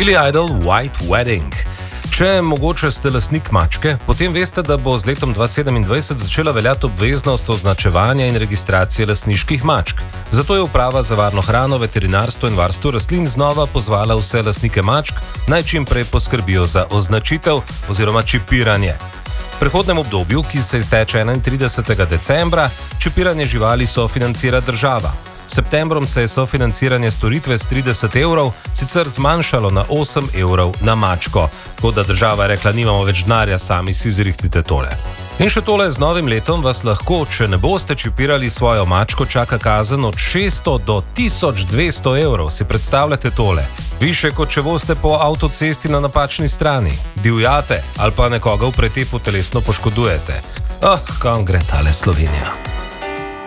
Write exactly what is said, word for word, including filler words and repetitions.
Billy Idol White Wedding. Če mogoče ste lastnik mačke, potem veste, da bo z letom dva tisoč sedemindvajset začela veljati obveznost označevanja in registracije lastniških mačk. Zato je Uprava za varno hrano, veterinarstvo in varstvo rastlin znova pozvala vse lastnike mačk, naj čim prej poskrbijo za označitev oziroma čipiranje. V prehodnem obdobju, ki se izteče enaintridesetega decembra, čipiranje živali sofinancira država. S septembrom se je sofinanciranje storitve s trideset evrov sicer zmanjšalo na osem evrov na mačko, kot da država je rekla, nimamo več denarja, sami si zrihtite tole. In še tole, z novim letom vas lahko, če ne boste čipirali svojo mačko, čaka kazen od šeststo do tisoč dvesto evrov. Si predstavljate tole? Više, kot če boste po avtocesti na napačni strani, divjate ali pa nekoga v pretepu telesno poškodujete. Ah, kam gre tale Slovenija?